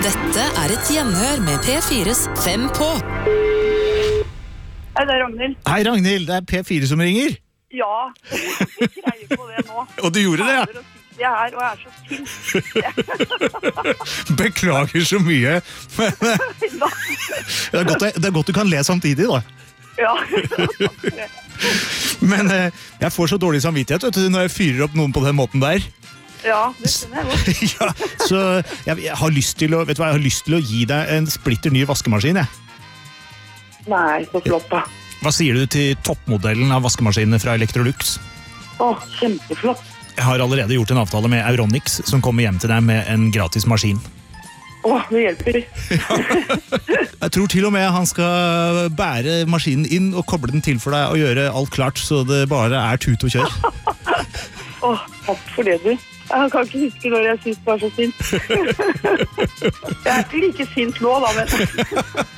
Dette et gjenhør med P4s 5 på. Hei, det Ragnhild. Hei Ragnhild, det P4 som ringer. Ja, jeg greier på det nå. Og du gjorde det, ja? Jeg her, og jeg så sint. Beklager så mye. Men, det godt du kan le samtidig, da. Ja. Men jeg får så dårlig samvittighet, vet du, når jeg fyrer opp noen på den måten der. Ja, det skjønner jeg godt. Ja, så jeg har lyst til å, vet du hva, jeg har lyst til å gi deg en splitter ny vaskemaskin, jeg. Nei, så flott da. Hva sier du til toppmodellen av vaskemaskinene fra Electrolux? Kjempeflott. Jeg har allerede gjort en avtale med Euronix, som kommer hjem til deg med en gratis maskin. Det hjelper. Jeg tror til og med han skal bære maskinen inn og koble den til for deg og gjøre alt klart, så det bare tut og kjør. Takk for det, du. Jeg kan ikke huske når jeg synes det var så sint. Jeg ikke like sint nå, da, men...